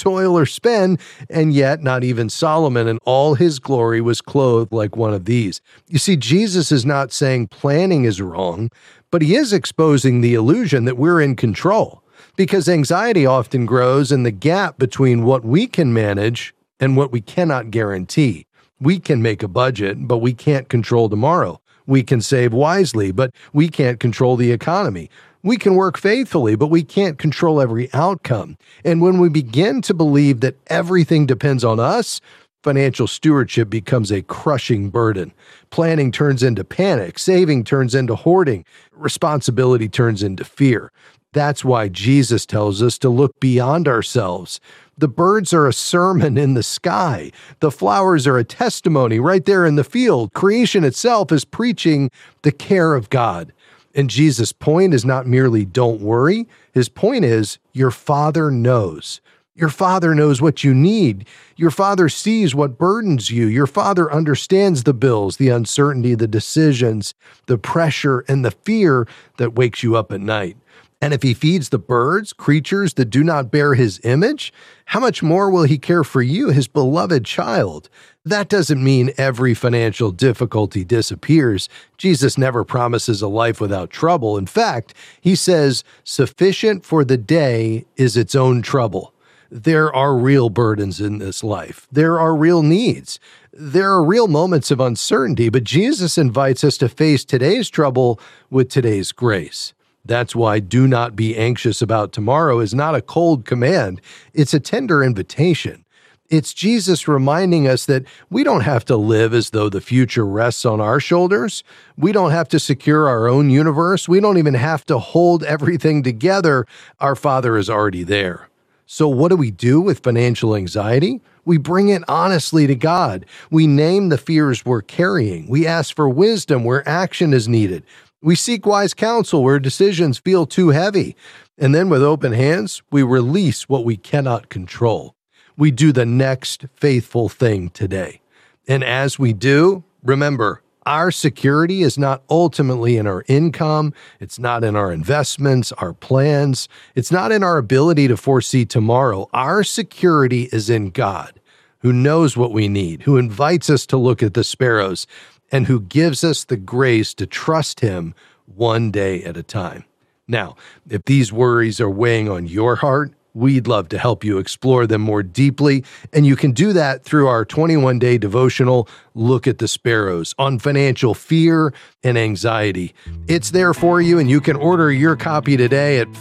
toil or spend, and yet not even Solomon in all his glory was clothed like one of these. You see, Jesus is not saying planning is wrong, but he is exposing the illusion that we're in control, because anxiety often grows in the gap between what we can manage and what we cannot guarantee. We can make a budget, but we can't control tomorrow. We can save wisely, but we can't control the economy. We can work faithfully, but we can't control every outcome. And when we begin to believe that everything depends on us, financial stewardship becomes a crushing burden. Planning turns into panic. Saving turns into hoarding. Responsibility turns into fear. That's why Jesus tells us to look beyond ourselves. The birds are a sermon in the sky. The flowers are a testimony right there in the field. Creation itself is preaching the care of God. And Jesus' point is not merely don't worry. His point is your Father knows. Your Father knows what you need. Your Father sees what burdens you. Your Father understands the bills, the uncertainty, the decisions, the pressure, and the fear that wakes you up at night. And if he feeds the birds, creatures that do not bear his image, how much more will he care for you, his beloved child? That doesn't mean every financial difficulty disappears. Jesus never promises a life without trouble. In fact, he says, sufficient for the day is its own trouble. There are real burdens in this life. There are real needs. There are real moments of uncertainty, but Jesus invites us to face today's trouble with today's grace. That's why do not be anxious about tomorrow is not a cold command. It's a tender invitation. It's Jesus reminding us that we don't have to live as though the future rests on our shoulders. We don't have to secure our own universe. We don't even have to hold everything together. Our Father is already there. So what do we do with financial anxiety? We bring it honestly to God. We name the fears we're carrying. We ask for wisdom where action is needed. We seek wise counsel where decisions feel too heavy. And then with open hands, we release what we cannot control. We do the next faithful thing today. And as we do, remember, our security is not ultimately in our income. It's not in our investments, our plans. It's not in our ability to foresee tomorrow. Our security is in God, who knows what we need, who invites us to look at the sparrows, and who gives us the grace to trust him one day at a time. Now, if these worries are weighing on your heart, we'd love to help you explore them more deeply, and you can do that through our 21-day devotional, Look at the Sparrows, on financial fear and anxiety. It's there for you, and you can order your copy today at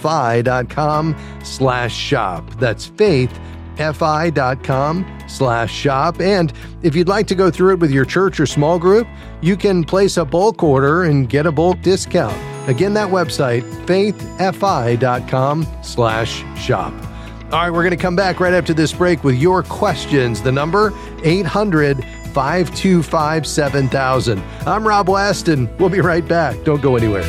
faithfi.com/shop. That's faithfi.com/shop. And if you'd like to go through it with your church or small group, you can place a bulk order and get a bulk discount. Again, that website, faithfi.com/shop. All right, we're going to come back right after this break with your questions. The number, 800-525-7000. I'm Rob West, and we'll be right back. Don't go anywhere.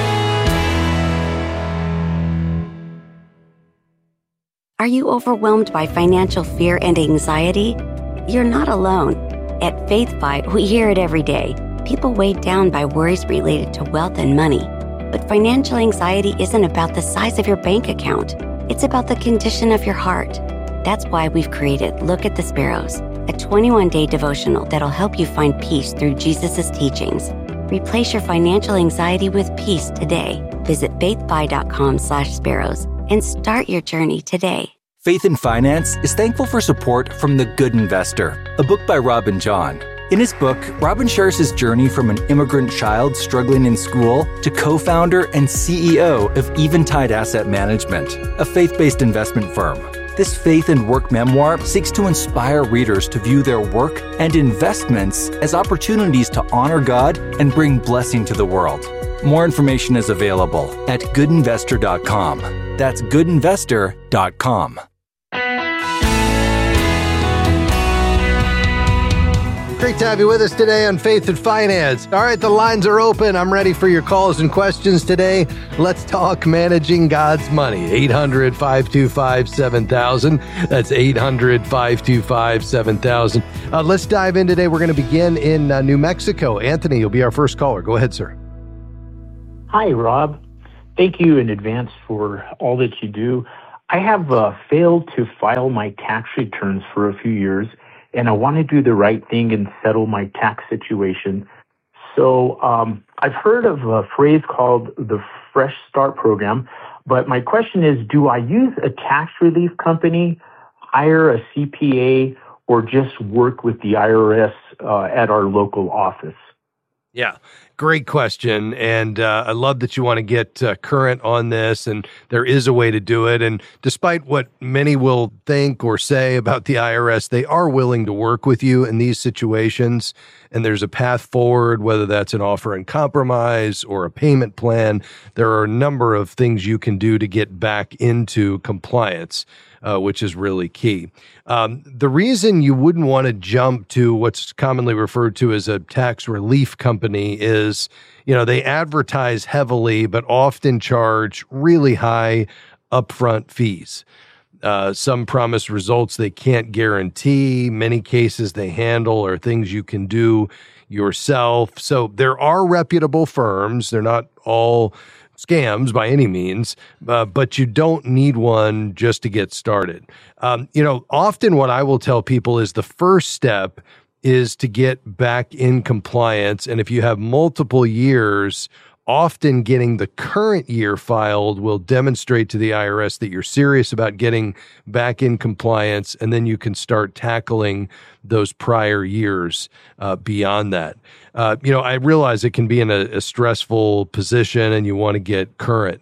Are you overwhelmed by financial fear and anxiety? You're not alone. At FaithFi, we hear it every day. People weighed down by worries related to wealth and money. But financial anxiety isn't about the size of your bank account. It's about the condition of your heart. That's why we've created Look at the Sparrows, a 21-day devotional that'll help you find peace through Jesus' teachings. Replace your financial anxiety with peace today. Visit faithfi.com/sparrows and start your journey today. Faith in Finance is thankful for support from The Good Investor, a book by Robin John. In his book, Robin shares his journey from an immigrant child struggling in school to co-founder and CEO of Eventide Asset Management, a faith-based investment firm. This faith and work memoir seeks to inspire readers to view their work and investments as opportunities to honor God and bring blessing to the world. More information is available at goodinvestor.com. That's goodinvestor.com. Great to have you with us today on Faith and Finance. All right, the lines are open. I'm ready for your calls and questions today. Let's talk managing God's money. 800-525-7000. That's 800-525-7000. Let's dive in today. We're going to begin in New Mexico. Anthony, you'll be our first caller. Go ahead, sir. Hi, Rob. Thank you in advance for all that you do. I have failed to file my tax returns for a few years, and I want to do the right thing and settle my tax situation. So I've heard of a phrase called the Fresh Start Program, but my question is, do I use a tax relief company, hire a CPA, or just work with the IRS at our local office? Yeah, great question. And I love that you want to get current on this, and there is a way to do it. And despite what many will think or say about the IRS, they are willing to work with you in these situations. And there's a path forward, whether that's an offer in compromise or a payment plan. There are a number of things you can do to get back into compliance. Which is really key. The reason you wouldn't want to jump to what's commonly referred to as a tax relief company is, they advertise heavily, but often charge really high upfront fees. Some promise results they can't guarantee. Many cases they handle are things you can do yourself. So there are reputable firms. They're not all scams by any means, but you don't need one just to get started. Often what I will tell people is the first step is to get back in compliance. And if you have multiple years, often getting the current year filed will demonstrate to the IRS that you're serious about getting back in compliance, and then you can start tackling those prior years beyond that. I realize it can be in a stressful position and you want to get current.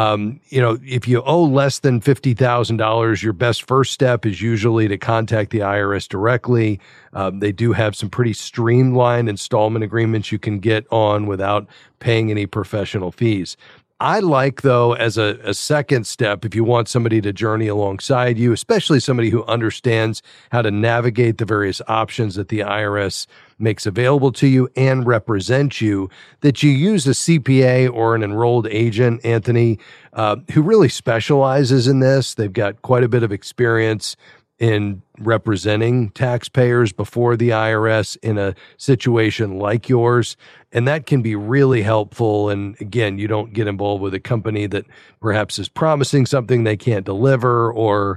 If you owe less than $50,000, your best first step is usually to contact the IRS directly. They do have some pretty streamlined installment agreements you can get on without paying any professional fees. I like, though, as a second step, if you want somebody to journey alongside you, especially somebody who understands how to navigate the various options that the IRS makes available to you and represent you, that you use a CPA or an enrolled agent, Anthony, who really specializes in this. They've got quite a bit of experience in representing taxpayers before the IRS in a situation like yours. And that can be really helpful. And again, you don't get involved with a company that perhaps is promising something they can't deliver or,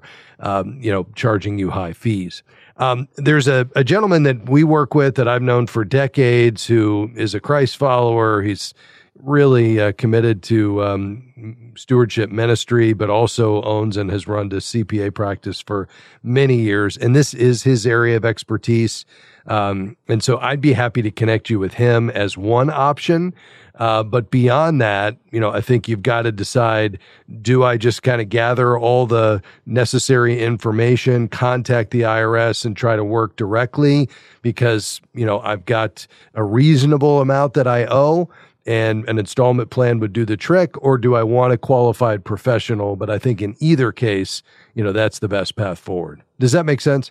charging you high fees. There's a gentleman that we work with that I've known for decades who is a Christ follower. He's really committed to stewardship ministry, but also owns and has run the CPA practice for many years. And this is his area of expertise. And so I'd be happy to connect you with him as one option. But beyond that, I think you've got to decide, do I just kind of gather all the necessary information, contact the IRS and try to work directly because, I've got a reasonable amount that I owe and an installment plan would do the trick, or do I want a qualified professional? But I think in either case, that's the best path forward. Does that make sense?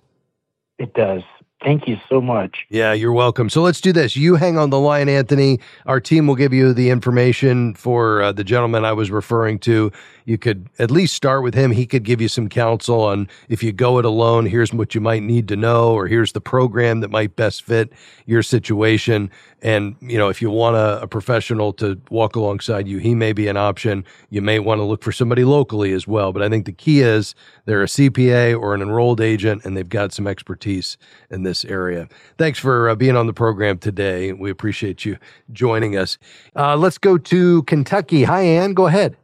It does. Thank you so much. Yeah, you're welcome. So let's do this. You hang on the line, Anthony. Our team will give you the information for the gentleman I was referring to. You could at least start with him. He could give you some counsel on if you go it alone, here's what you might need to know, or here's the program that might best fit your situation. And, if you want a professional to walk alongside you, he may be an option. You may want to look for somebody locally as well. But I think the key is they're a CPA or an enrolled agent, and they've got some expertise in this area. Thanks for being on the program today. We appreciate you joining us. Let's go to Kentucky. Hi, Ann. Go ahead.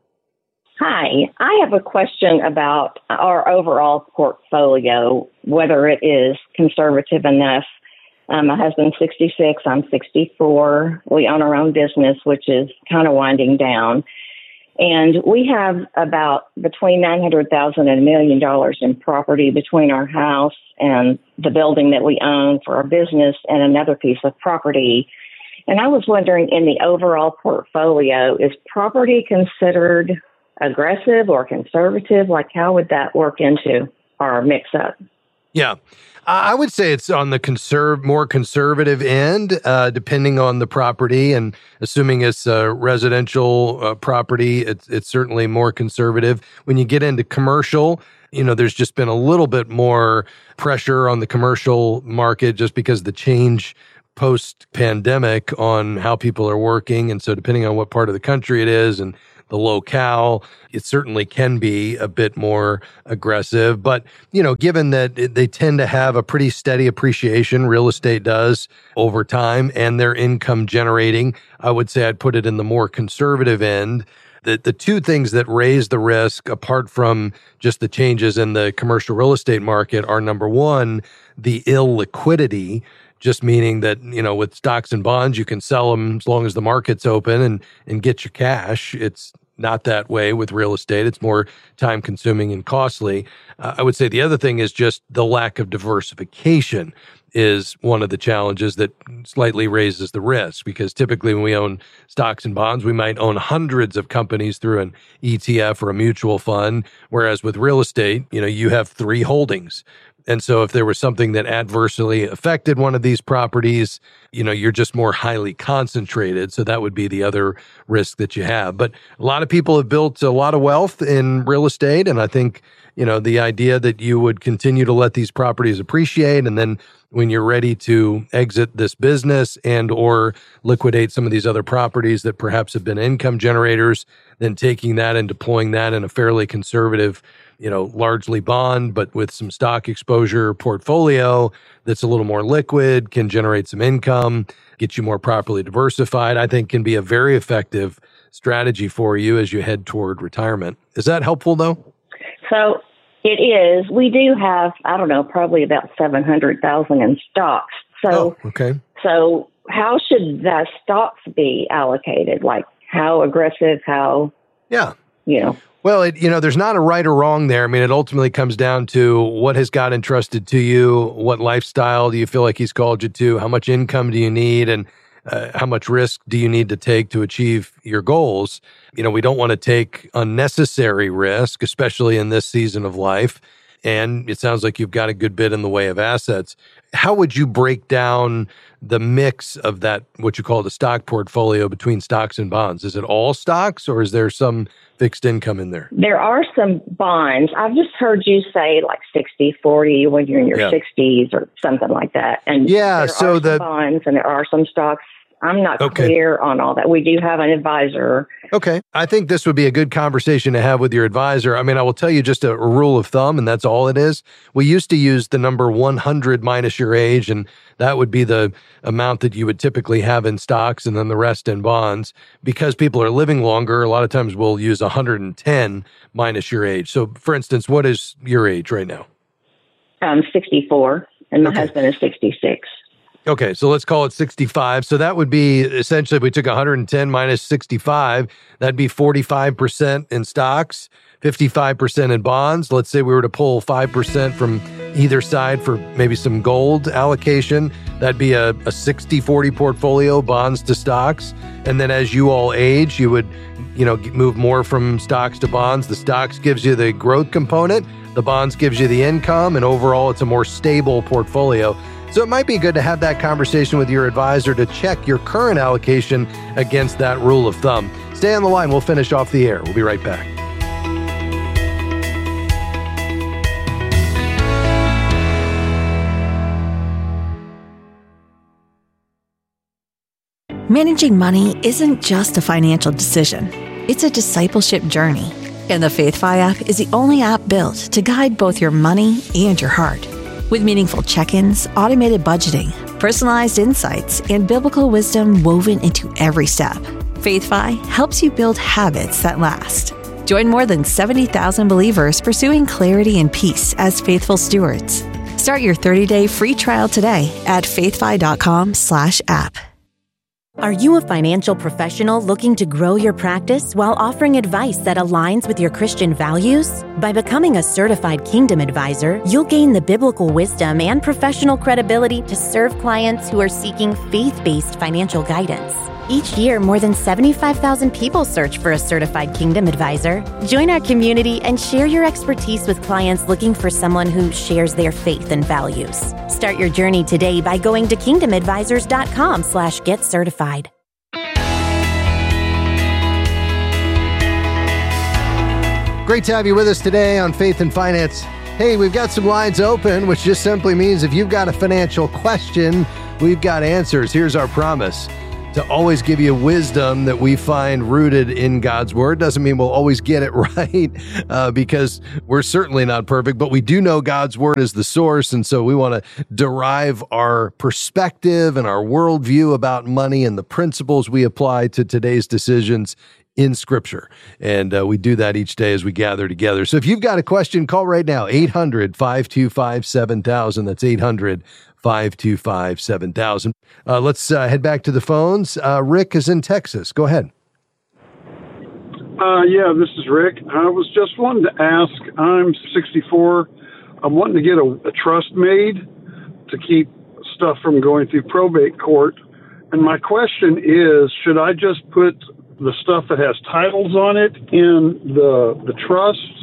Hi. I have a question about our overall portfolio, whether it is conservative enough. My husband's 66. I'm 64. We own our own business, which is kind of winding down. And we have about between $900,000 and $1 million in property between our house and the building that we own for our business and another piece of property. And I was wondering, in the overall portfolio, is property considered aggressive or conservative? Like, how would that work into our mix-up? Yeah. I would say it's on the more conservative end, depending on the property, and assuming it's a residential property, it's certainly more conservative. When you get into commercial, there's just been a little bit more pressure on the commercial market just because of the change post-pandemic on how people are working. And so depending on what part of the country it is and the locale. It certainly can be a bit more aggressive, but, given that they tend to have a pretty steady appreciation, real estate does over time, and they're income generating, I would say I'd put it in the more conservative end. The two things that raise the risk, apart from just the changes in the commercial real estate market, are number one, the illiquidity, just meaning that, with stocks and bonds, you can sell them as long as the market's open and get your cash. It's not that way with real estate. It's more time consuming and costly. I would say the other thing is just the lack of diversification is one of the challenges that slightly raises the risk, because typically when we own stocks and bonds, we might own hundreds of companies through an ETF or a mutual fund, whereas with real estate, you have 3 holdings. And so if there was something that adversely affected one of these properties, you're just more highly concentrated. So that would be the other risk that you have. But a lot of people have built a lot of wealth in real estate. And I think, the idea that you would continue to let these properties appreciate, and then when you're ready to exit this business and or liquidate some of these other properties that perhaps have been income generators, then taking that and deploying that in a fairly conservative, largely bond, but with some stock exposure portfolio that's a little more liquid, can generate some income, get you more properly diversified, I think can be a very effective strategy for you as you head toward retirement. Is that helpful though? So it is. We do have, probably about 700,000 in stocks. So, okay. So how should the stocks be allocated? Like how aggressive, how, Yeah. Well, there's not a right or wrong there. I mean, it ultimately comes down to what has God entrusted to you? What lifestyle do you feel like he's called you to? How much income do you need? And how much risk do you need to take to achieve your goals? We don't want to take unnecessary risk, especially in this season of life. And it sounds like you've got a good bit in the way of assets. How would you break down the mix of that, what you call the stock portfolio, between stocks and bonds? Is it all stocks, or is there some fixed income in there? There are some bonds. I've just heard you say like 60-40 when you're in your 60s or something like that. And there are some bonds and there are some stocks. I'm not clear on all that. We do have an advisor. Okay. I think this would be a good conversation to have with your advisor. I mean, I will tell you just a rule of thumb, and that's all it is. We used to use the number 100 minus your age, and that would be the amount that you would typically have in stocks and then the rest in bonds. Because people are living longer, a lot of times we'll use 110 minus your age. So, for instance, what is your age right now? I'm 64, and my husband is 66. Okay, so let's call it 65. So that would be essentially, if we took 110 minus 65, that'd be 45% in stocks, 55% in bonds. Let's say we were to pull 5% from either side for maybe some gold allocation. That'd be a 60-40 portfolio, bonds to stocks. And then as you all age, you would, move more from stocks to bonds. The stocks gives you the growth component. The bonds gives you the income. And overall, it's a more stable portfolio. So it might be good to have that conversation with your advisor to check your current allocation against that rule of thumb. Stay on the line. We'll finish off the air. We'll be right back. Managing money isn't just a financial decision. It's a discipleship journey. And the FaithFi app is the only app built to guide both your money and your heart. With meaningful check-ins, automated budgeting, personalized insights, and biblical wisdom woven into every step, FaithFi helps you build habits that last. Join more than 70,000 believers pursuing clarity and peace as faithful stewards. Start your 30-day free trial today at faithfi.com/app. Are you a financial professional looking to grow your practice while offering advice that aligns with your Christian values? By becoming a certified Kingdom Advisor, you'll gain the biblical wisdom and professional credibility to serve clients who are seeking faith-based financial guidance. Each year, more than 75,000 people search for a certified Kingdom Advisor. Join our community and share your expertise with clients looking for someone who shares their faith and values. Start your journey today by going to kingdomadvisors.com/get-certified. Great to have you with us today on Faith and Finance. Hey, we've got some lines open, which just simply means if you've got a financial question, we've got answers. Here's our promise. to always give you wisdom that we find rooted in God's Word. Doesn't mean we'll always get it right because we're certainly not perfect, but we do know God's Word is the source. And so we want to derive our perspective and our worldview about money and the principles we apply to today's decisions in Scripture. And we do that each day as we gather together. So if you've got a question, call right now, 800-525-7000. That's 800-525-7000. Let's head back to the phones. Rick is in Texas. Go ahead. Yeah, this is Rick. I was just wanting to ask, I'm 64. I'm wanting to get a trust made to keep stuff from going through probate court. And my question is, should I just put the stuff that has titles on it in the trust,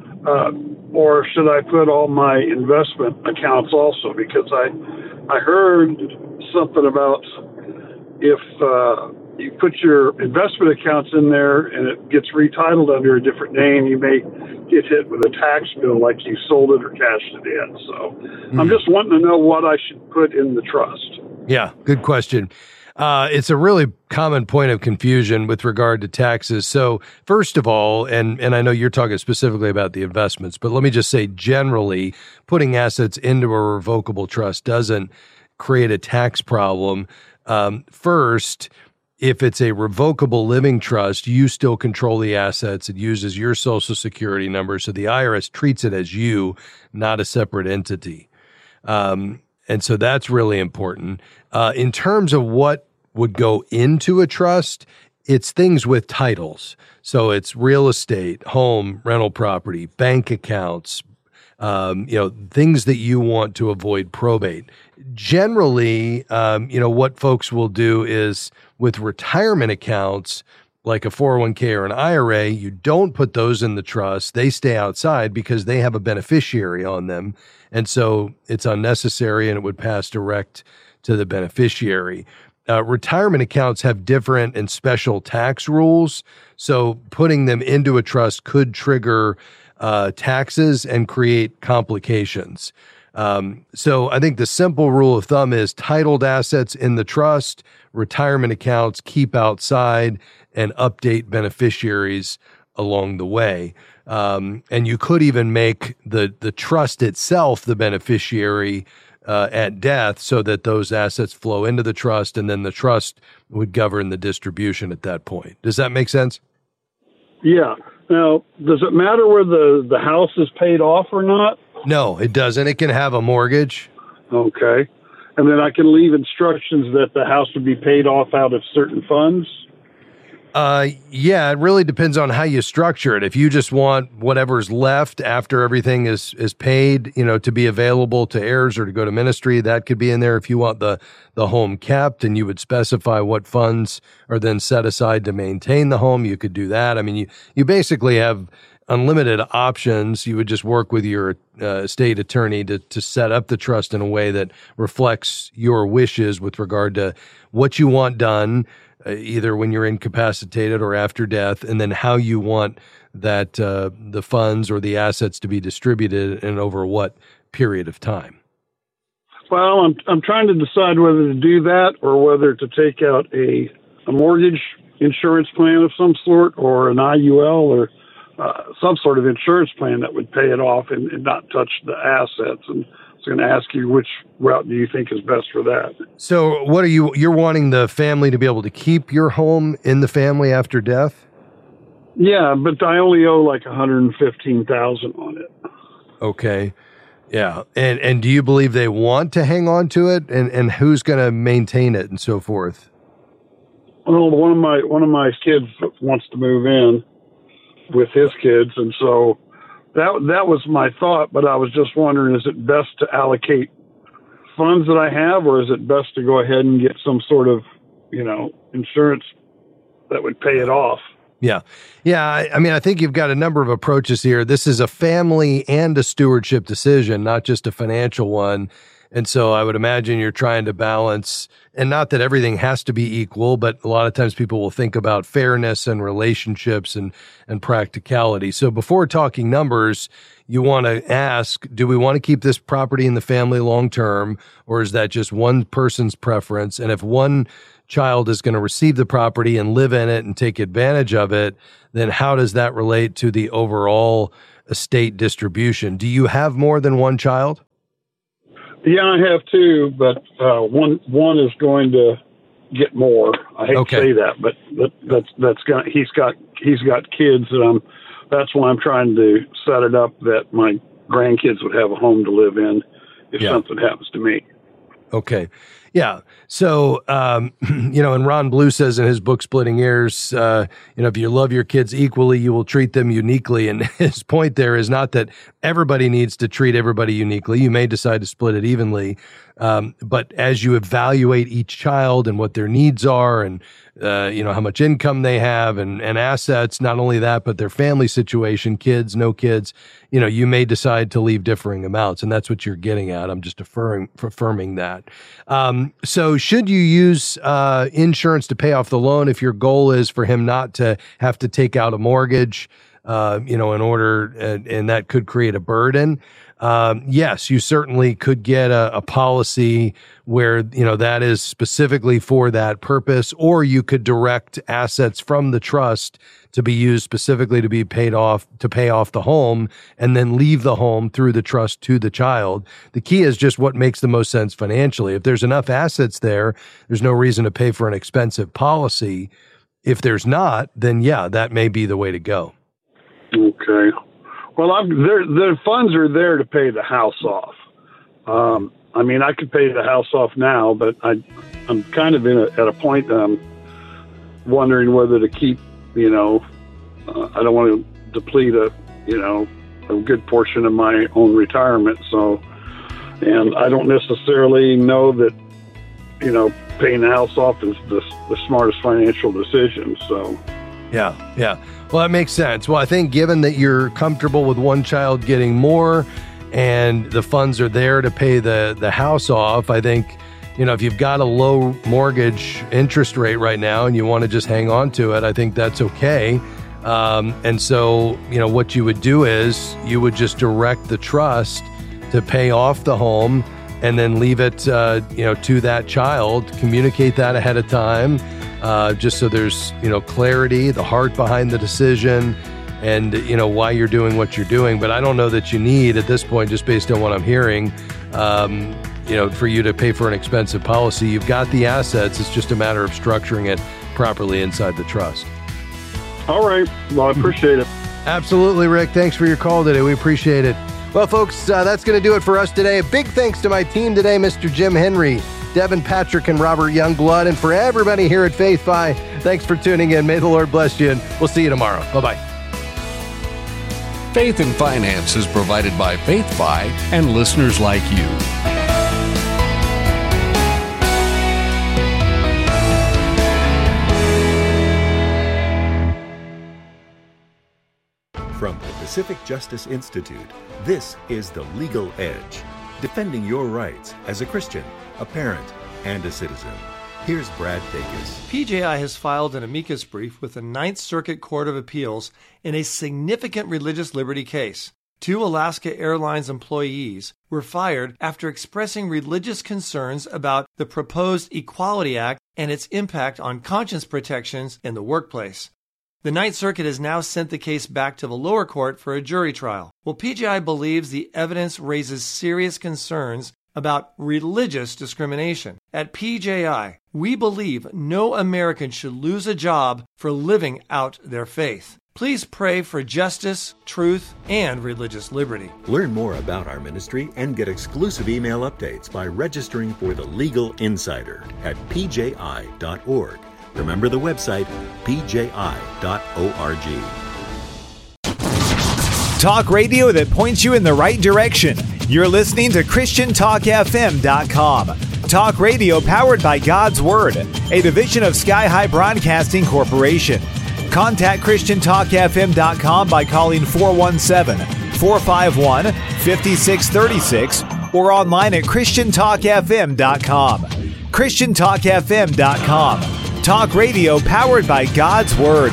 or should I put all my investment accounts also? Because I heard something about if you put your investment accounts in there and it gets retitled under a different name, you may get hit with a tax bill like you sold it or cashed it in. So I'm just wanting to know what I should put in the trust. Yeah, good question. It's a really common point of confusion with regard to taxes. So first of all, and I know you're talking specifically about the investments, but let me just say generally, putting assets into a revocable trust doesn't create a tax problem. First, if it's a revocable living trust, you still control the assets. It uses your Social Security number, so the IRS treats it as you, not a separate entity. And so that's really important. In terms of what would go into a trust, it's things with titles. So it's real estate, home, rental property, bank accounts, things that you want to avoid probate. Generally, what folks will do is with retirement accounts, like a 401k or an IRA, you don't put those in the trust. They stay outside because they have a beneficiary on them. And so it's unnecessary and it would pass direct to the beneficiary. Retirement accounts have different and special tax rules. So putting them into a trust could trigger taxes and create complications. So I think the simple rule of thumb is titled assets in the trust, retirement accounts keep outside, and update beneficiaries along the way. And you could even make the trust itself the beneficiary at death so that those assets flow into the trust, and then the trust would govern the distribution at that point. Does that make sense? Yeah. Now, does it matter where the house is paid off or not? No, it doesn't. It can have a mortgage. Okay. And then I can leave instructions that the house would be paid off out of certain funds? Yeah, it really depends on how you structure it. If you just want whatever's left after everything is paid, to be available to heirs or to go to ministry, that could be in there. If you want the home kept and you would specify what funds are then set aside to maintain the home, you could do that. I mean, you basically have unlimited options. You would just work with your estate attorney to set up the trust in a way that reflects your wishes with regard to what you want done, either when you're incapacitated or after death, and then how you want that the funds or the assets to be distributed and over what period of time. Well, I'm trying to decide whether to do that or whether to take out a mortgage insurance plan of some sort or an IUL or some sort of insurance plan that would pay it off and not touch the assets. And I was going to ask you, which route do you think is best for that? So what are you're wanting the family to be able to keep your home in the family after death? Yeah, but I only owe like $115,000 on it. Okay. Yeah. And do you believe they want to hang on to it, and who's going to maintain it and so forth? Well, one of my kids wants to move in with his kids, and so that was my thought, but I was just wondering, is it best to allocate funds that I have, or is it best to go ahead and get some sort of, insurance that would pay it off? Yeah. Yeah. I mean, I think you've got a number of approaches here. This is a family and a stewardship decision, not just a financial one. And so I would imagine you're trying to balance, and not that everything has to be equal, but a lot of times people will think about fairness and relationships and practicality. So before talking numbers, you want to ask, do we want to keep this property in the family long term, or is that just one person's preference? And if one child is going to receive the property and live in it and take advantage of it, then how does that relate to the overall estate distribution? Do you have more than one child? Yeah, I have two, but one is going to get more. I hate to say that, but he's got kids, and that's why I'm trying to set it up that my grandkids would have a home to live in if something happens to me. Okay. Yeah. So, and Ron Blue says in his book, Splitting Heirs, if you love your kids equally, you will treat them uniquely. And his point there is not that everybody needs to treat everybody uniquely. You may decide to split it evenly. But as you evaluate each child and what their needs are and, how much income they have and assets, not only that, but their family situation, kids, no kids, you may decide to leave differing amounts. And that's what you're getting at. I'm just affirming that. So should you use insurance to pay off the loan if your goal is for him not to have to take out a mortgage, in order, and that could create a burden? Yes, you certainly could get a policy where, that is specifically for that purpose, or you could direct assets from the trust to be used specifically to be paid off, to pay off the home, and then leave the home through the trust to the child. The key is just what makes the most sense financially. If there's enough assets there, there's no reason to pay for an expensive policy. If there's not, then that may be the way to go. Okay. Well, the funds are there to pay the house off. I could pay the house off now, but I'm kind of at a point wondering whether to keep, I don't want to deplete a good portion of my own retirement. So, and I don't necessarily know that, paying the house off is the smartest financial decision. So, yeah. Well, that makes sense. Well, I think given that you're comfortable with one child getting more and the funds are there to pay the house off, I think, if you've got a low mortgage interest rate right now and you want to just hang on to it, I think that's okay. And so, what you would do is you would just direct the trust to pay off the home and then leave it, to that child, communicate that ahead of time. Just so there's, clarity, the heart behind the decision and, why you're doing what you're doing. But I don't know that you need at this point, just based on what I'm hearing, for you to pay for an expensive policy. You've got the assets. It's just a matter of structuring it properly inside the trust. All right. Well, I appreciate it. Absolutely, Rick. Thanks for your call today. We appreciate it. Well, folks, that's going to do it for us today. A big thanks to my team today, Mr. Jim Henry, Devin Patrick, and Robert Youngblood. And for everybody here at FaithFi, thanks for tuning in. May the Lord bless you, and we'll see you tomorrow. Bye-bye. Faith and Finance is provided by FaithFi and listeners like you. From the Pacific Justice Institute, this is The Legal Edge, defending your rights as a Christian, a parent, and a citizen. Here's Brad Dacus. PJI has filed an amicus brief with the Ninth Circuit Court of Appeals in a significant religious liberty case. 2 Alaska Airlines employees were fired after expressing religious concerns about the proposed Equality Act and its impact on conscience protections in the workplace. The Ninth Circuit has now sent the case back to the lower court for a jury trial. Well, PJI believes the evidence raises serious concerns about religious discrimination. At PJI, we believe no American should lose a job for living out their faith. Please pray for justice, truth, and religious liberty. Learn more about our ministry and get exclusive email updates by registering for the Legal Insider at pji.org. Remember the website, pji.org. Talk radio that points you in the right direction. You're listening to ChristianTalkFM.com. Talk radio powered by God's Word, a division of Sky High Broadcasting Corporation. Contact ChristianTalkFM.com by calling 417-451-5636 or online at ChristianTalkFM.com. ChristianTalkFM.com. Talk radio powered by God's Word.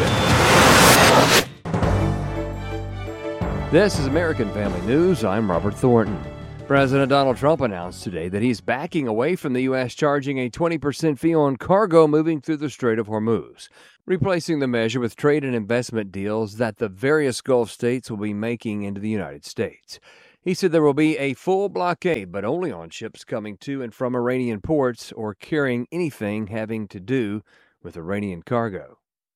This is American Family News. I'm Robert Thornton. President Donald Trump announced today that he's backing away from the U.S. charging a 20% fee on cargo moving through the Strait of Hormuz, replacing the measure with trade and investment deals that the various Gulf states will be making into the United States. He said there will be a full blockade, but only on ships coming to and from Iranian ports or carrying anything having to do with Iranian cargo.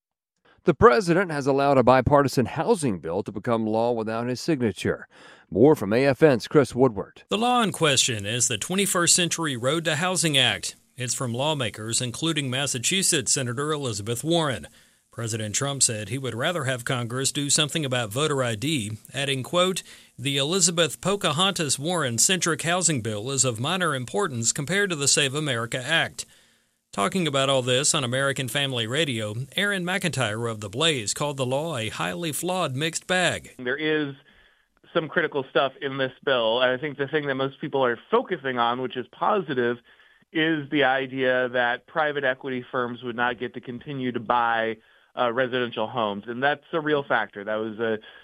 The president has allowed a bipartisan housing bill to become law without his signature. More from AFN's Chris Woodward. The law in question is the 21st Century Road to Housing Act. It's from lawmakers, including Massachusetts Senator Elizabeth Warren. President Trump said he would rather have Congress do something about voter ID, adding, quote, "The Elizabeth Pocahontas Warren-centric housing bill is of minor importance compared to the Save America Act." Talking about all this on American Family Radio, Aaron McIntyre of The Blaze called the law a highly flawed mixed bag. There is some critical stuff in this bill. I think the thing that most people are focusing on, which is positive, is the idea that private equity firms would not get to continue to buy residential homes. And that's a real factor. That was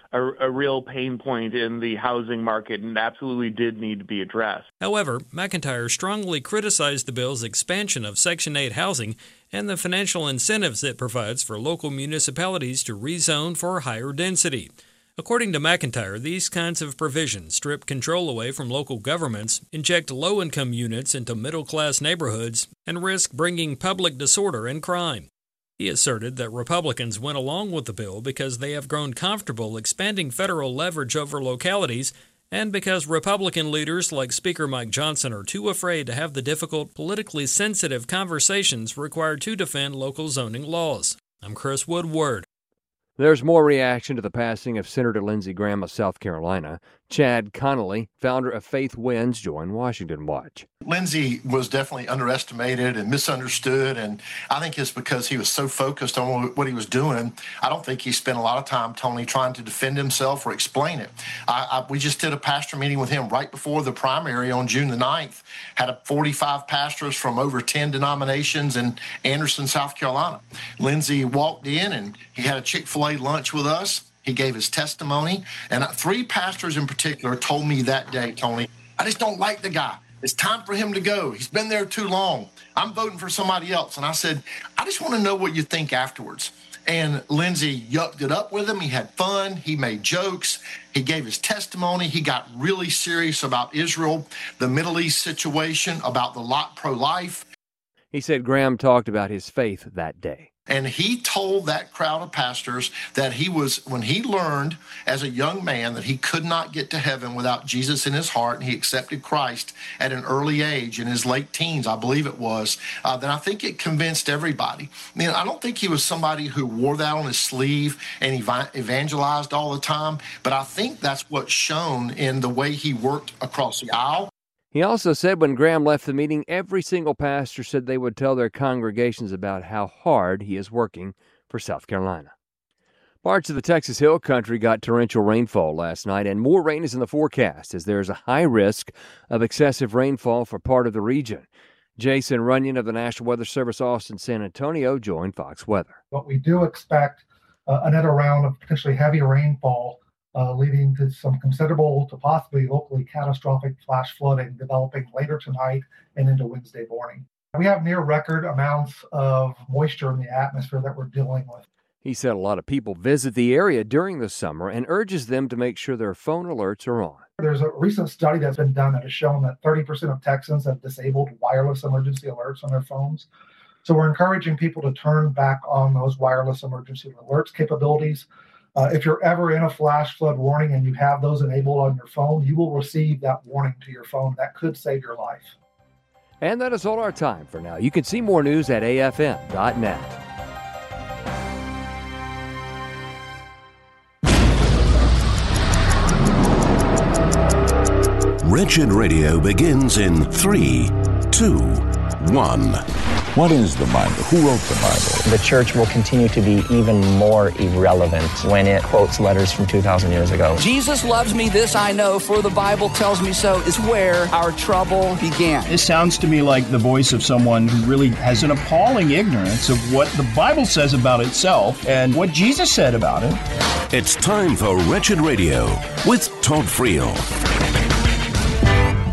a real pain point in the housing market and absolutely did need to be addressed. However, McIntyre strongly criticized the bill's expansion of Section 8 housing and the financial incentives it provides for local municipalities to rezone for higher density. According to McIntyre, these kinds of provisions strip control away from local governments, inject low-income units into middle-class neighborhoods, and risk bringing public disorder and crime. He asserted that Republicans went along with the bill because they have grown comfortable expanding federal leverage over localities and because Republican leaders like Speaker Mike Johnson are too afraid to have the difficult, politically sensitive conversations required to defend local zoning laws. I'm Chris Woodward. There's more reaction to the passing of Senator Lindsey Graham of South Carolina. Chad Connolly, founder of Faith Wins, joined Washington Watch. Lindsey was definitely underestimated and misunderstood, and I think it's because he was so focused on what he was doing. I don't think he spent a lot of time, Tony, trying to defend himself or explain it. We just did a pastor meeting with him right before the primary on June the 9th, had 45 pastors from over 10 denominations in Anderson, South Carolina. Lindsey walked in and he had a Chick-fil-A lunch with us. He gave his testimony, and 3 pastors in particular told me that day, Tony, I just don't like the guy. It's time for him to go. He's been there too long. I'm voting for somebody else. And I said, I just want to know what you think afterwards. And Lindsey yucked it up with him. He had fun. He made jokes. He gave his testimony. He got really serious about Israel, the Middle East situation, about the lot pro-life. He said Graham talked about his faith that day. And he told that crowd of pastors that when he learned as a young man that he could not get to heaven without Jesus in his heart, and he accepted Christ at an early age, in his late teens, I believe it was, then I think it convinced everybody. I don't think he was somebody who wore that on his sleeve and evangelized all the time, but I think that's what's shown in the way he worked across the aisle. He also said when Graham left the meeting, every single pastor said they would tell their congregations about how hard he is working for South Carolina. Parts of the Texas Hill Country got torrential rainfall last night, and more rain is in the forecast as there is a high risk of excessive rainfall for part of the region. Jason Runyon of the National Weather Service Austin San Antonio joined Fox Weather. But we do expect another round of potentially heavy rainfall leading to some considerable to possibly locally catastrophic flash flooding developing later tonight and into Wednesday morning. We have near record amounts of moisture in the atmosphere that we're dealing with. He said a lot of people visit the area during the summer and urges them to make sure their phone alerts are on. There's a recent study that's been done that has shown that 30% of Texans have disabled wireless emergency alerts on their phones. So we're encouraging people to turn back on those wireless emergency alerts capabilities. If you're ever in a flash flood warning and you have those enabled on your phone, you will receive that warning to your phone. That could save your life. And that is all our time for now. You can see more news at afm.net. Wretched Radio begins in 3, 2, 1. What is the Bible? Who wrote the Bible? The church will continue to be even more irrelevant when it quotes letters from 2,000 years ago. Jesus loves me, this I know, for the Bible tells me so, is where our trouble began. This sounds to me like the voice of someone who really has an appalling ignorance of what the Bible says about itself and what Jesus said about it. It's time for Wretched Radio with Todd Friel.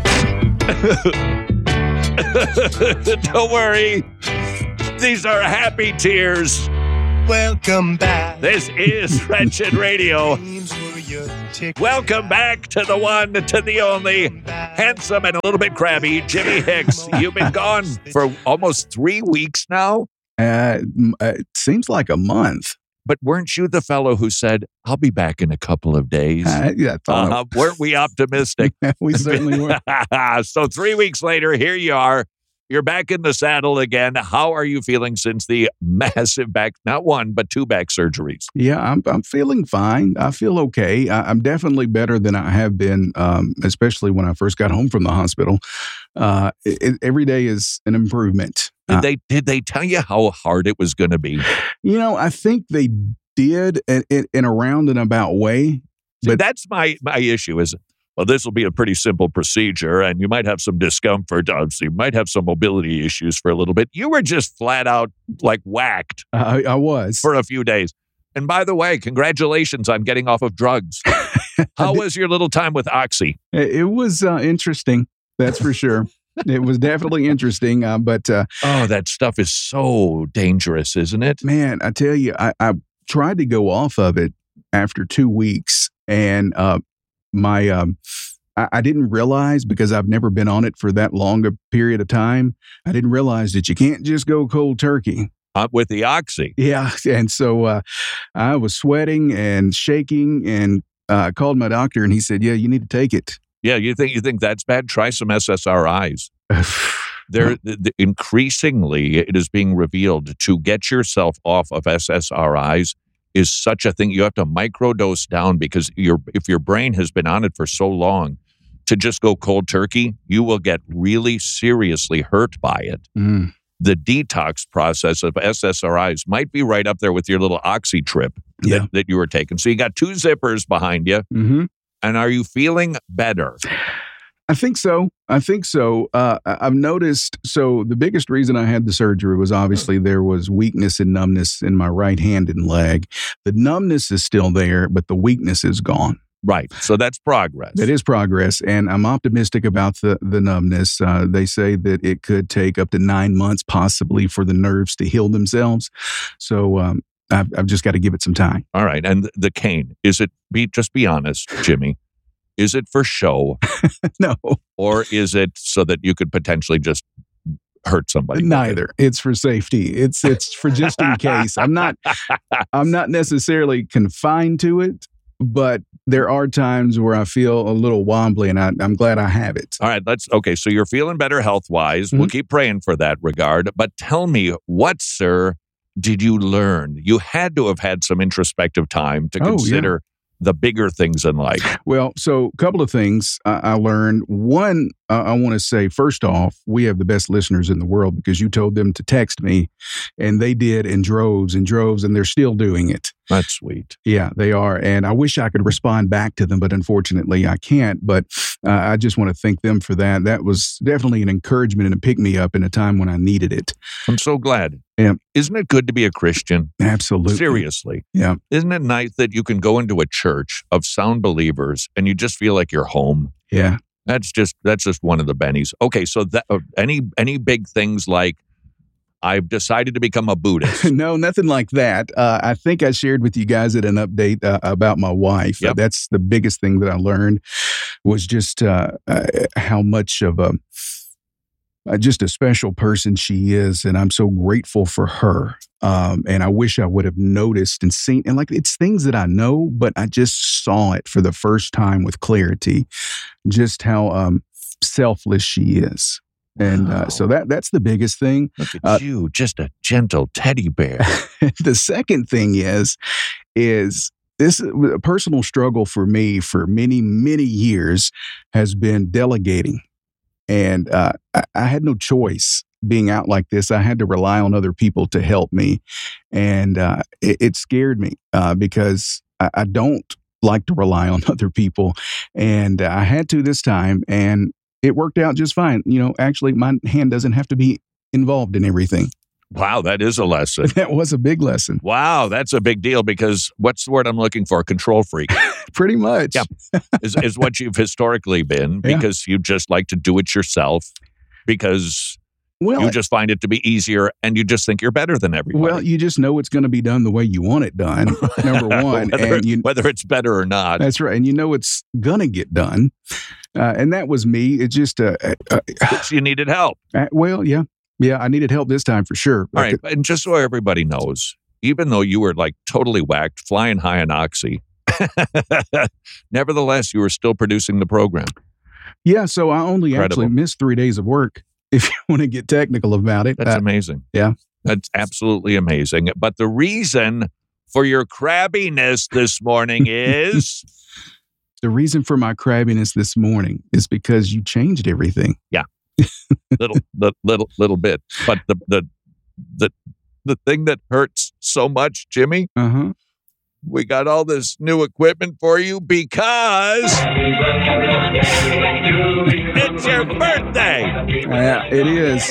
Don't worry. These are happy tears. Welcome back. This is Wretched Radio. Welcome back to the one, to the only, handsome and a little bit crabby, Jimmy Hicks. You've been gone for almost 3 weeks now. It seems like a month. But weren't you the fellow who said, I'll be back in a couple of days? Yeah, weren't we optimistic? We certainly were. So 3 weeks later, here you are. You're back in the saddle again. How are you feeling since the massive back, not one, but 2 back surgeries? Yeah, I'm feeling fine. I feel okay. I'm definitely better than I have been, especially when I first got home from the hospital. Every day is an improvement. Did they tell you how hard it was going to be? I think they did in a roundabout way. But that's my issue is, well, this will be a pretty simple procedure, and you might have some discomfort. So you might have some mobility issues for a little bit. You were just flat out like whacked. I was. For a few days. And by the way, congratulations on getting off of drugs. How was your little time with Oxy? It was interesting. That's for sure. It was definitely interesting. But that stuff is so dangerous, isn't it? Man, I tell you, I tried to go off of it after 2 weeks, and I didn't realize, because I've never been on it for that long a period of time, I didn't realize that you can't just go cold turkey. With the Oxy. Yeah. And so I was sweating and shaking, and called my doctor, and he said, yeah, you need to take it. Yeah, you think that's bad? Try some SSRIs. Increasingly, it is being revealed to get yourself off of SSRIs is such a thing. You have to microdose down, because if your brain has been on it for so long, to just go cold turkey, you will get really seriously hurt by it. Mm. The detox process of SSRIs might be right up there with your little Oxy trip that you were taking. So you got 2 zippers behind you. Mm-hmm. And are you feeling better? I think so. I've noticed, so the biggest reason I had the surgery was obviously there was weakness and numbness in my right hand and leg. The numbness is still there, but the weakness is gone. Right. So that's progress. That is progress. And I'm optimistic about the numbness. They say that it could take up to 9 months possibly for the nerves to heal themselves. So I've just got to give it some time. All right. And the cane, just be honest, Jimmy. Is it for show? No. Or is it so that you could potentially just hurt somebody? Neither. It's for safety. It's for just in case. I'm not necessarily confined to it, but there are times where I feel a little wobbly, and I'm glad I have it. All right. Okay. So you're feeling better health-wise. Mm-hmm. We'll keep praying for that regard. But tell me, what, sir, did you learn? You had to have had some introspective time to consider the bigger things in life. Well, so a couple of things I learned. One, I want to say, first off, we have the best listeners in the world, because you told them to text me, and they did in droves, and they're still doing it. That's sweet. Yeah, they are. And I wish I could respond back to them, but unfortunately I can't. But I just want to thank them for that. That was definitely an encouragement and a pick-me-up in a time when I needed it. I'm so glad. Yeah. Isn't it good to be a Christian? Absolutely. Seriously. Yeah. Isn't it nice that you can go into a church of sound believers and you just feel like you're home? Yeah. That's just one of the bennies. Okay, so any big things like, I've decided to become a Buddhist? No, nothing like that. I think I shared with you guys at an update about my wife. Yep. That's the biggest thing that I learned, was just how much of just a special person she is, and I'm so grateful for her. And I wish I would have noticed and seen, and like, it's things that I know, but I just saw it for the first time with clarity, just how selfless she is. And so that's the biggest thing. Look at you, just a gentle teddy bear. The second thing is this a personal struggle for me for many, many years has been delegating. And I had no choice being out like this. I had to rely on other people to help me. And it scared me because I don't like to rely on other people. And I had to this time, and it worked out just fine. You know, actually, my hand doesn't have to be involved in everything. Wow, that is a lesson. That was a big lesson. Wow, that's a big deal, because what's the word I'm looking for? Control freak. Pretty much. Yeah. Is what you've historically been, because you just like to do it yourself, because you just find it to be easier and you just think you're better than everybody. Well, you just know it's going to be done the way you want it done, number one. whether it's better or not. That's right. And you know it's going to get done. And that was me. It's just... you needed help. Well, yeah. Yeah, I needed help this time for sure. All right. And just so everybody knows, even though you were like totally whacked, flying high on oxy, nevertheless, you were still producing the program. Yeah, so I only actually missed 3 days of work, if you want to get technical about it. That's amazing. Yeah. That's absolutely amazing. But the reason for your crabbiness this morning is... The reason for my crabbiness this morning is because you changed everything. Yeah. little bit. But the thing that hurts so much, Jimmy, we got all this new equipment for you because it's your birthday. Yeah, it is.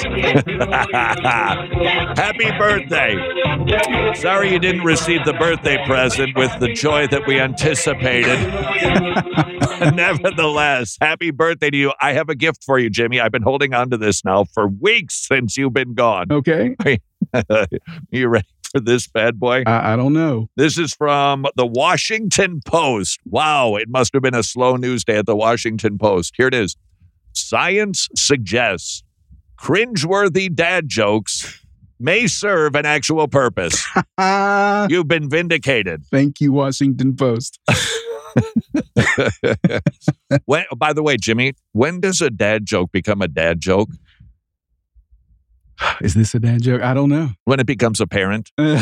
Happy birthday. Sorry you didn't receive the birthday present with the joy that we anticipated. Nevertheless, happy birthday to you. I have a gift for you, Jimmy. I've been holding on to this now for weeks since you've been gone. Okay. You ready for this bad boy? I don't know. This is from the Washington Post. Wow, it must have been a slow news day at the Washington Post. Here it is. Science suggests cringeworthy dad jokes may serve an actual purpose. You've been vindicated. Thank you, Washington Post. By the way, Jimmy, when does a dad joke become a dad joke? Is this a dad joke? I don't know. When it becomes apparent. That's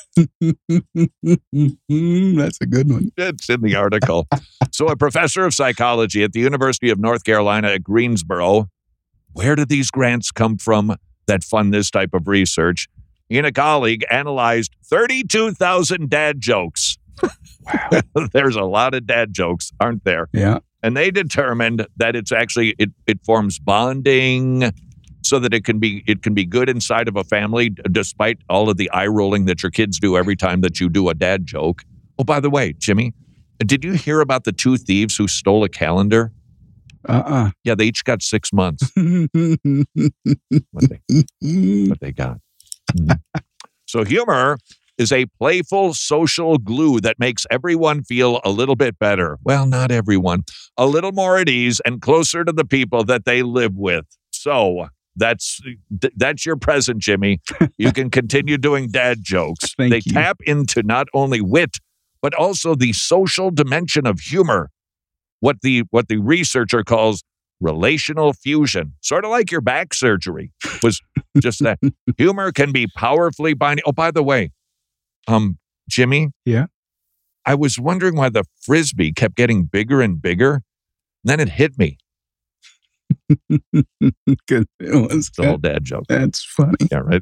a good one. It's in the article. So a professor of psychology at the University of North Carolina at Greensboro, where did these grants come from that fund this type of research? He and a colleague analyzed 32,000 dad jokes. Wow. There's a lot of dad jokes, aren't there? Yeah. And they determined that it's actually, it forms bonding, so that it can be good inside of a family, despite all of the eye rolling that your kids do every time that you do a dad joke. Oh, by the way, Jimmy, did you hear about the two thieves who stole a calendar? Yeah, they each got 6 months. What they got. So humor is a playful social glue that makes everyone feel a little bit better. Well, not everyone. A little more at ease and closer to the people that they live with. So... That's your present, Jimmy. You can continue doing dad jokes. They tap into not only wit, but also the social dimension of humor. What the researcher calls relational fusion. Sort of like your back surgery was just that. Humor can be powerfully binding. Oh, by the way, Jimmy. Yeah. I was wondering why the Frisbee kept getting bigger and bigger. And then it hit me. Good. It's the whole dad joke. That's funny. Yeah, right.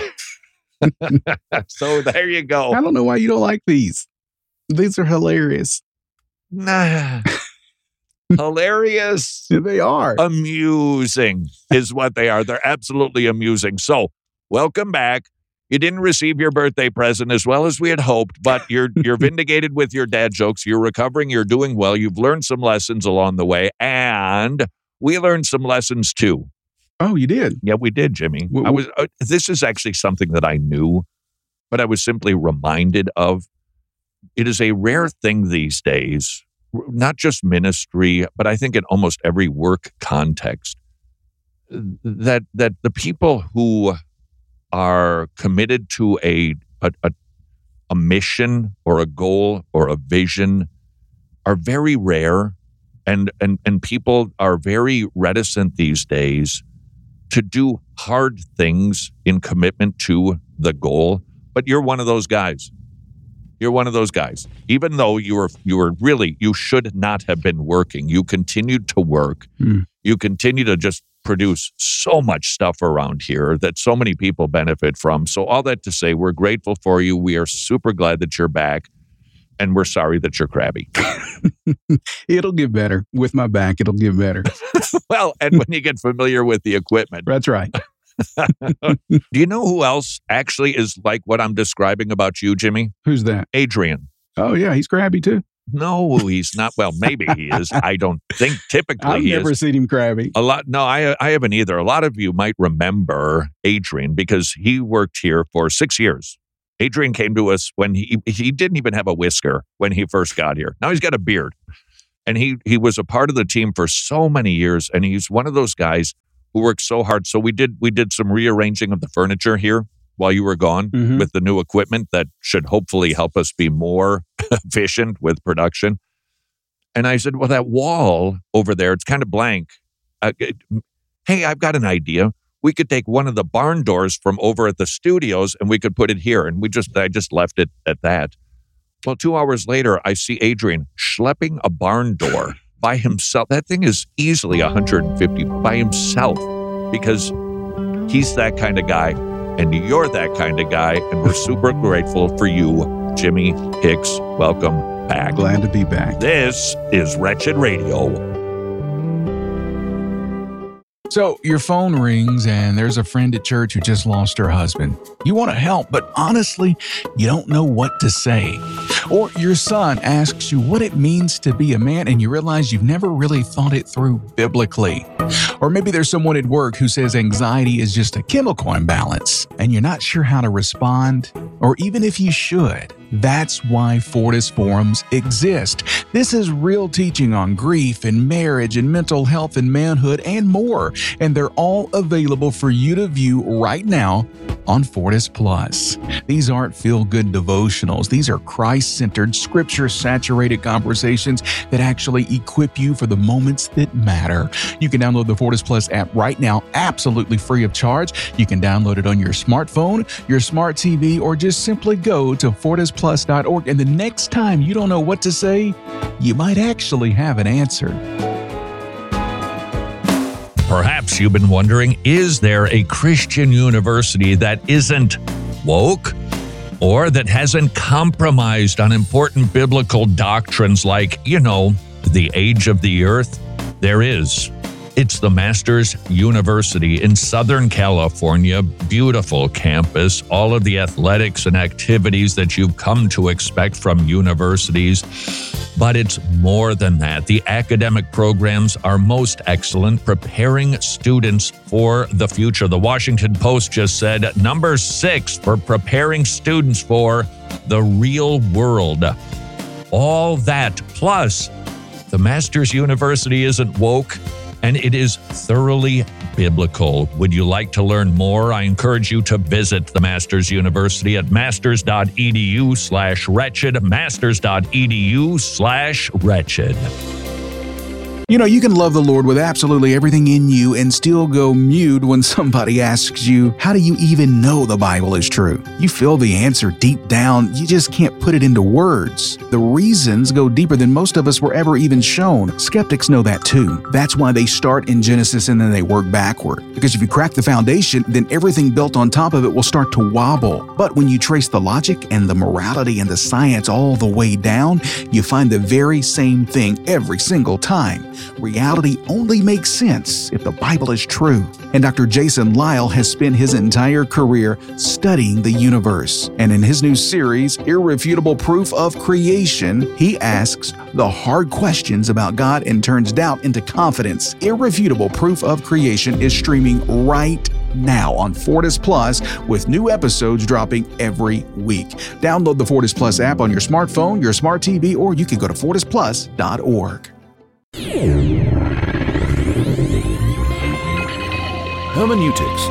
So there you go. I don't know why you don't like these. These are hilarious. Nah. Hilarious. Yeah, they are. Amusing is what they are. They're absolutely amusing. So welcome back. You didn't receive your birthday present as well as we had hoped, but you're vindicated with your dad jokes. You're recovering. You're doing well. You've learned some lessons along the way, and we learned some lessons too. Oh, you did? Yeah, we did, Jimmy. This is actually something that I knew, but I was simply reminded of. It is a rare thing these days, not just ministry, but I think in almost every work context, that the people who are committed to a mission or a goal or a vision are very rare. And people are very reticent these days to do hard things in commitment to the goal. But you're one of those guys. You're one of those guys. Even though you should not have been working. You continued to work. You continue to just produce so much stuff around here that so many people benefit from. So all that to say, we're grateful for you. We are super glad that you're back. And we're sorry that you're crabby. It'll get better. With my back, it'll get better. Well, and when you get familiar with the equipment. That's right. Do you know who else actually is like what I'm describing about you, Jimmy? Who's that? Adrian. Oh, yeah. He's crabby, too. No, he's not. Well, maybe he is. I don't think typically I've never seen him crabby. A lot. No, I haven't either. A lot of you might remember Adrian because he worked here for 6 years. Adrian came to us when he didn't even have a whisker when he first got here. Now he's got a beard. And he was a part of the team for so many years. And he's one of those guys who worked so hard. So we did some rearranging of the furniture here while you were gone with the new equipment that should hopefully help us be more efficient with production. And I said, well, that wall over there, it's kind of blank. Hey, I've got an idea. We could take one of the barn doors from over at the studios and we could put it here. And I just left it at that. Well, 2 hours later, I see Adrian schlepping a barn door by himself. That thing is easily 150 by himself because he's that kind of guy and you're that kind of guy. And we're super grateful for you, Jimmy Hicks. Welcome back. Glad to be back. This is Wretched Radio. So your phone rings and there's a friend at church who just lost her husband. You want to help, but honestly, you don't know what to say. Or your son asks you what it means to be a man and you realize you've never really thought it through biblically. Or maybe there's someone at work who says anxiety is just a chemical imbalance and you're not sure how to respond, or even if you should. That's why Fortis Forums exist. This is real teaching on grief and marriage and mental health and manhood and more. And they're all available for you to view right now on Fortis Plus. These aren't feel-good devotionals. These are Christ-centered, scripture-saturated conversations that actually equip you for the moments that matter. You can download the Fortis Plus app right now, absolutely free of charge. You can download it on your smartphone, your smart TV, or just simply go to fortisplus.org. And the next time you don't know what to say, you might actually have an answer. Perhaps you've been wondering, is there a Christian university that isn't woke or that hasn't compromised on important biblical doctrines like, the age of the earth? There is. It's the Masters University in Southern California. Beautiful campus, all of the athletics and activities that you've come to expect from universities. But it's more than that. The academic programs are most excellent, preparing students for the future. The Washington Post just said number 6 for preparing students for the real world. All that, plus the Masters University isn't woke, and it is thoroughly biblical. Would you like to learn more? I encourage you to visit the Masters University at masters.edu/wretched, masters.edu/wretched. You can love the Lord with absolutely everything in you and still go mute when somebody asks you, how do you even know the Bible is true? You feel the answer deep down, you just can't put it into words. The reasons go deeper than most of us were ever even shown. Skeptics know that too. That's why they start in Genesis and then they work backward. Because if you crack the foundation, then everything built on top of it will start to wobble. But when you trace the logic and the morality and the science all the way down, you find the very same thing every single time. Reality only makes sense if the Bible is true. And Dr. Jason Lisle has spent his entire career studying the universe. And in his new series, Irrefutable Proof of Creation, he asks the hard questions about God and turns doubt into confidence. Irrefutable Proof of Creation is streaming right now on Fortis Plus with new episodes dropping every week. Download the Fortis Plus app on your smartphone, your smart TV, or you can go to fortisplus.org. Hermeneutics.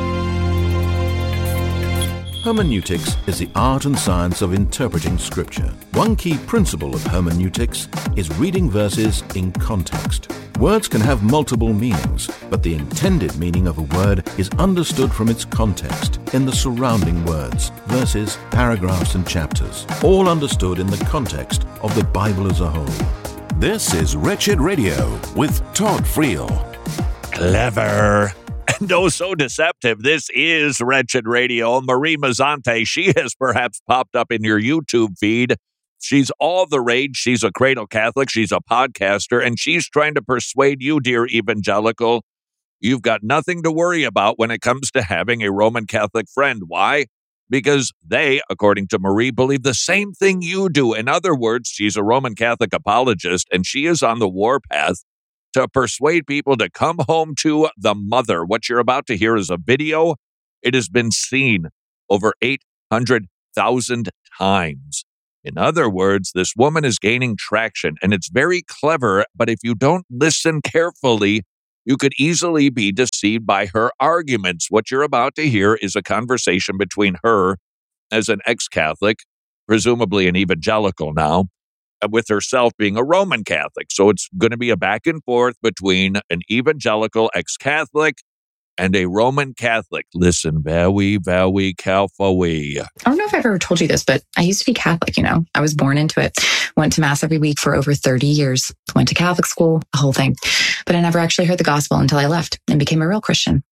Hermeneutics is the art and science of interpreting Scripture. One key principle of hermeneutics is reading verses in context. Words can have multiple meanings, but the intended meaning of a word is understood from its context in the surrounding words, verses, paragraphs, and chapters, all understood in the context of the Bible as a whole. This is Wretched Radio with Todd Friel. Clever. And oh, so deceptive. This is Wretched Radio. Marie Mazzante, she has perhaps popped up in your YouTube feed. She's all the rage. She's a cradle Catholic. She's a podcaster, and she's trying to persuade you, dear evangelical, you've got nothing to worry about when it comes to having a Roman Catholic friend. Why? because they, according to Marie, believe the same thing you do. In other words, she's a Roman Catholic apologist, and she is on the warpath to persuade people to come home to the mother. What you're about to hear is a video. It has been seen over 800,000 times. In other words, this woman is gaining traction, and it's very clever, but if you don't listen carefully, you could easily be deceived by her arguments. What you're about to hear is a conversation between her as an ex-Catholic, presumably an evangelical now, with herself being a Roman Catholic. So it's going to be a back and forth between an evangelical ex-Catholic and a Roman Catholic. Listen very, very carefully. I don't know if I've ever told you this, but I used to be Catholic, I was born into it. Went to Mass every week for over 30 years. Went to Catholic school, the whole thing. But I never actually heard the gospel until I left and became a real Christian.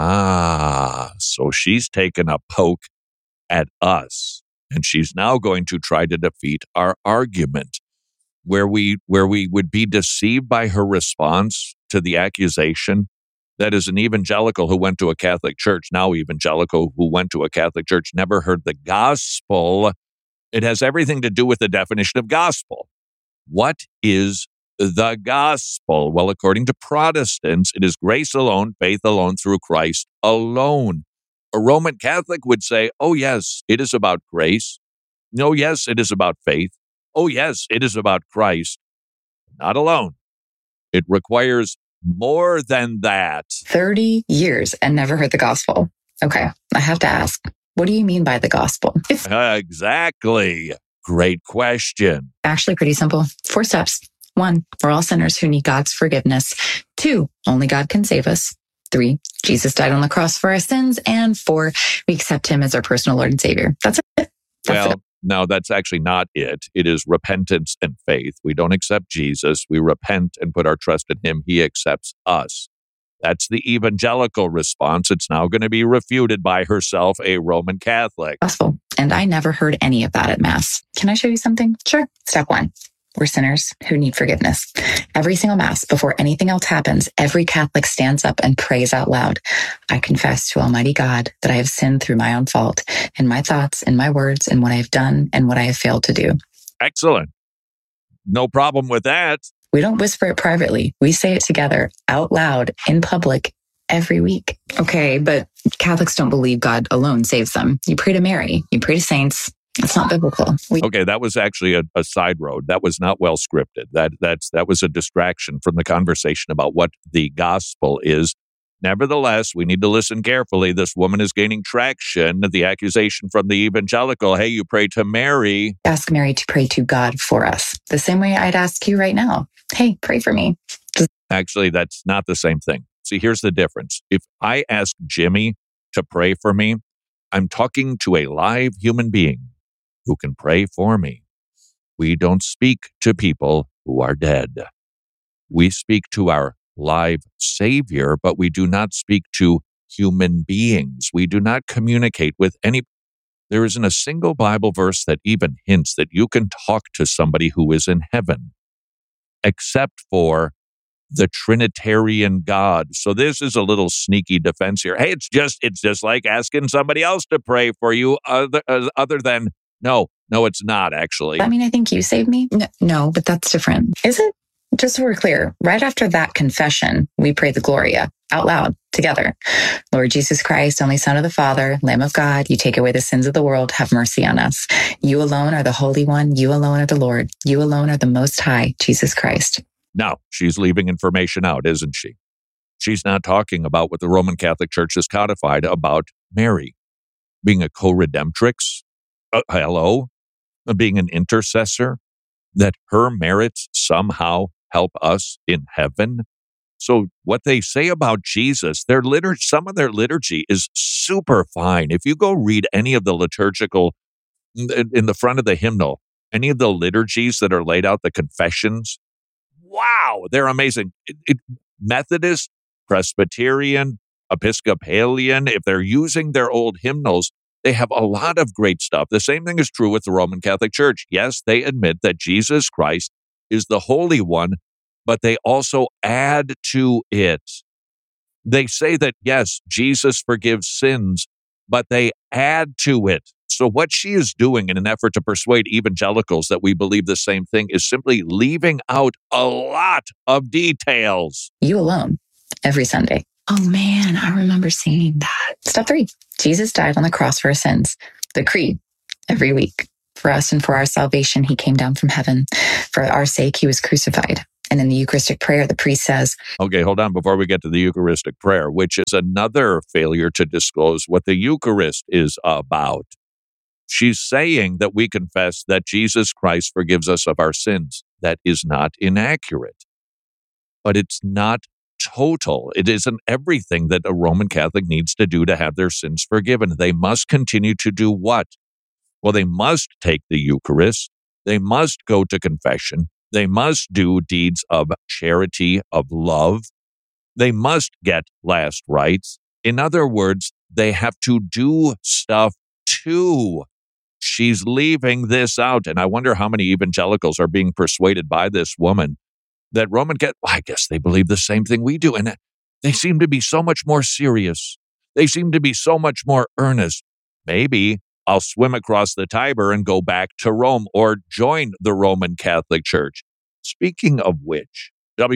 So she's taken a poke at us, and she's now going to try to defeat our argument. Where we would be deceived by her response to the accusation that is an evangelical who went to a Catholic church, now evangelical who went to a Catholic church, never heard the gospel. It has everything to do with the definition of gospel. What is the gospel? Well, according to Protestants, it is grace alone, faith alone, through Christ alone. A Roman Catholic would say, oh, yes, it is about grace. No, yes, it is about faith. Oh, yes, it is about Christ. Not alone. It requires more than that. 30 years and never heard the gospel. Okay, I have to ask, what do you mean by the gospel? It's Exactly. Great question. actually pretty simple. 4 steps. 1, we're all sinners who need God's forgiveness. 2, only God can save us. 3, Jesus died on the cross for our sins. And 4, we accept him as our personal Lord and Savior. That's it. No, that's actually not it. It is repentance and faith. We don't accept Jesus. We repent and put our trust in him. He accepts us. That's the evangelical response. It's now going to be refuted by herself, a Roman Catholic. Gospel. And I never heard any of that at Mass. Can I show you something? Sure. Step 1. We're sinners who need forgiveness. Every single Mass, before anything else happens, every Catholic stands up and prays out loud. I confess to Almighty God that I have sinned through my own fault, in my thoughts, in my words, in what I have done, and what I have failed to do. Excellent. No problem with that. We don't whisper it privately. We say it together, out loud, in public, every week. Okay, but Catholics don't believe God alone saves them. You pray to Mary. You pray to saints. It's not biblical. Okay, that was actually a side road. That was not well scripted. That was a distraction from the conversation about what the gospel is. Nevertheless, we need to listen carefully. This woman is gaining traction. The accusation from the evangelical, hey, you pray to Mary. Ask Mary to pray to God for us. The same way I'd ask you right now. Hey, pray for me. Actually, that's not the same thing. See, here's the difference. If I ask Jimmy to pray for me, I'm talking to a live human being who can pray for me. We don't speak to people who are dead. We speak to our live Savior, but we do not speak to human beings. We do not communicate with any. There isn't a single Bible verse that even hints that you can talk to somebody who is in heaven, except for the Trinitarian God. So this is a little sneaky defense here. Hey, it's just like asking somebody else to pray for you other than, no, it's not actually. I mean, I think you saved me. No, but that's different. Is it? Just so we're clear, right after that confession, we pray the Gloria out loud together. Lord Jesus Christ, only Son of the Father, Lamb of God, you take away the sins of the world, have mercy on us. You alone are the Holy One. You alone are the Lord. You alone are the Most High, Jesus Christ. Now, she's leaving information out, isn't she? She's not talking about what the Roman Catholic Church has codified about Mary being a co-redemptrix. Hello? Being an intercessor, that her merits somehow help us in heaven. So what they say about Jesus, their liturgy, some of their liturgy is super fine. If you go read any of the liturgical, in the front of the hymnal, any of the liturgies that are laid out, the confessions, wow, they're amazing. Methodist, Presbyterian, Episcopalian, if they're using their old hymnals, they have a lot of great stuff. The same thing is true with the Roman Catholic Church. Yes, they admit that Jesus Christ is the Holy One, but they also add to it. They say that, yes, Jesus forgives sins, but they add to it. So what she is doing in an effort to persuade evangelicals that we believe the same thing is simply leaving out a lot of details. You alone, every Sunday. Oh man, I remember seeing that. Step 3, Jesus died on the cross for our sins. The creed, every week. For us and for our salvation, he came down from heaven. For our sake, he was crucified. And in the Eucharistic prayer, the priest says, okay, hold on before we get to the Eucharistic prayer, which is another failure to disclose what the Eucharist is about. She's saying that we confess that Jesus Christ forgives us of our sins. That is not inaccurate. But it's not total. It isn't everything that a Roman Catholic needs to do to have their sins forgiven. They must continue to do what? Well, they must take the Eucharist. They must go to confession. They must do deeds of charity, of love. They must get last rites. In other words, they have to do stuff too. She's leaving this out. And I wonder how many evangelicals are being persuaded by this woman that Roman Catholic, I guess they believe the same thing we do. And they seem to be so much more serious. They seem to be so much more earnest. Maybe I'll swim across the Tiber and go back to Rome or join the Roman Catholic Church. Speaking of which,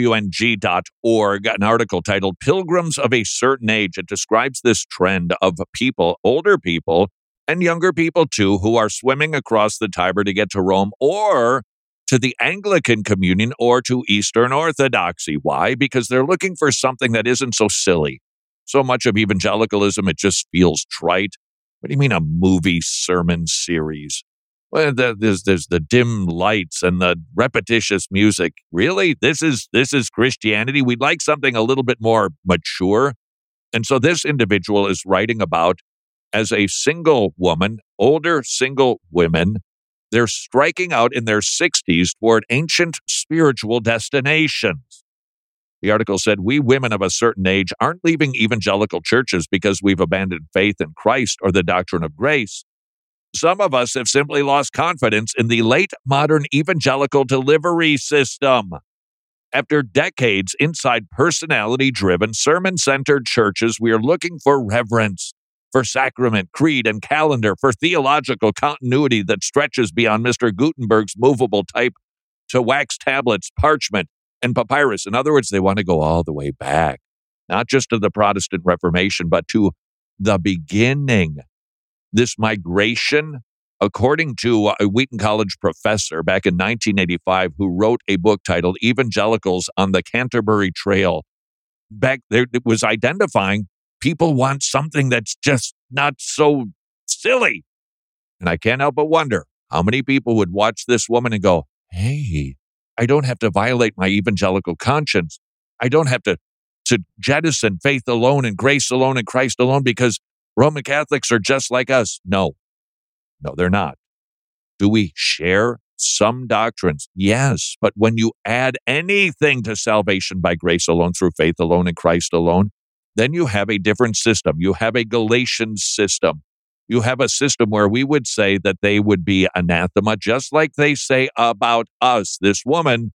WNG.org, an article titled Pilgrims of a Certain Age. It describes this trend of people, older people, and younger people too, who are swimming across the Tiber to get to Rome or to the Anglican Communion or to Eastern Orthodoxy. Why? Because they're looking for something that isn't so silly. So much of evangelicalism, it just feels trite. What do you mean a movie sermon series? Well, there's the dim lights and the repetitious music. Really? This is Christianity? We'd like something a little bit more mature. And so this individual is writing about, as a single woman, older single women, they're striking out in their 60s toward ancient spiritual destinations. The article said, we women of a certain age aren't leaving evangelical churches because we've abandoned faith in Christ or the doctrine of grace. Some of us have simply lost confidence in the late modern evangelical delivery system. After decades inside personality-driven, sermon-centered churches, we are looking for reverence, for sacrament, creed, and calendar, for theological continuity that stretches beyond Mr. Gutenberg's movable type to wax tablets, parchment, and papyrus. In other words, they want to go all the way back, not just to the Protestant Reformation, but to the beginning. This migration, according to a Wheaton College professor back in 1985 who wrote a book titled Evangelicals on the Canterbury Trail, back there it was identifying people want something that's just not so silly. And I can't help but wonder how many people would watch this woman and go, hey, I don't have to violate my evangelical conscience. I don't have to jettison faith alone and grace alone and Christ alone because Roman Catholics are just like us. No, they're not. Do we share some doctrines? Yes, but when you add anything to salvation by grace alone, through faith alone and Christ alone, then you have a different system. You have a Galatian system. You have a system where we would say that they would be anathema, just like they say about us. This woman,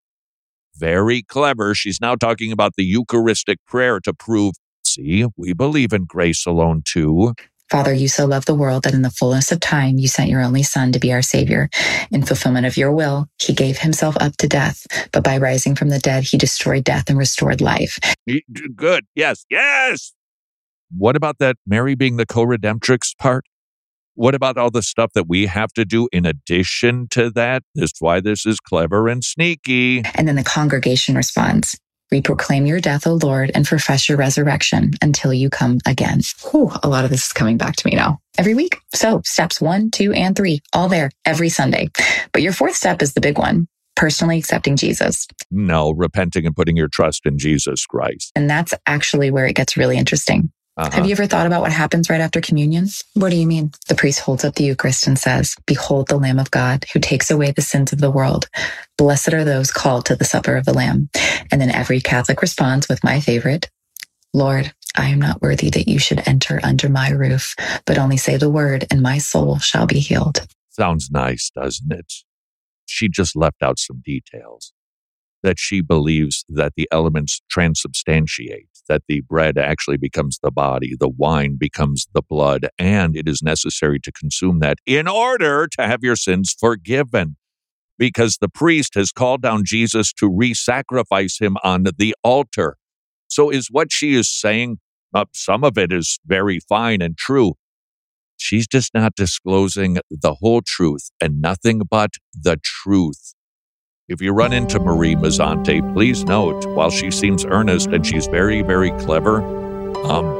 very clever. She's now talking about the Eucharistic prayer to prove, see, we believe in grace alone too. Father, you so loved the world that in the fullness of time, you sent your only Son to be our Savior. In fulfillment of your will, he gave himself up to death, but by rising from the dead, he destroyed death and restored life. Good. Yes. What about that Mary being the co-redemptrix part? What about all the stuff that we have to do in addition to that? That's why this is clever and sneaky. And then the congregation responds, we proclaim your death, O Lord, and profess your resurrection until you come again. Whew, a lot of this is coming back to me now. Every week. So steps 1, 2, and 3, all there every Sunday. But your 4th step is the big one, personally accepting Jesus. No, repenting and putting your trust in Jesus Christ. And that's actually where it gets really interesting. Have you ever thought about what happens right after communion? What do you mean? The priest holds up the Eucharist and says, behold the Lamb of God who takes away the sins of the world. Blessed are those called to the supper of the Lamb. And then every Catholic responds with my favorite, Lord, I am not worthy that you should enter under my roof, but only say the word and my soul shall be healed. Sounds nice, doesn't it? She just left out some details. that she believes that the elements transubstantiate, that the bread actually becomes the body, the wine becomes the blood, and it is necessary to consume that in order to have your sins forgiven. Because the priest has called down Jesus to re-sacrifice him on the altar. So is what she is saying, some of it is very fine and true. She's just not disclosing the whole truth and nothing but the truth. If you run into Marie Mazzante, please note, while she seems earnest and she's very, very clever,